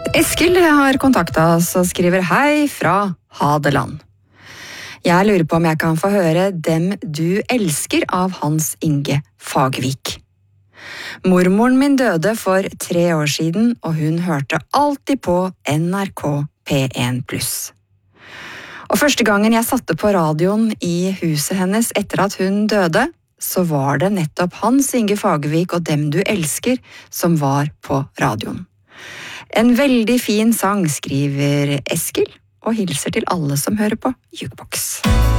Eskil har kontaktet oss og skriver hei fra Hadeland. Jeg lurer på om jeg kan få høre Dem du elsker av Hans Inge Fagervik. Mormoren min døde for 3 år siden, og hun hørte alltid på NRK P1+. Og første gangen jeg satte på radioen i huset hennes etter at hun døde, så var det nettopp Hans Inge Fagervik og Dem du elsker som var på radioen. En veldig fin sang, skriver Eskil, og hilser til alle som hører på Jukebox.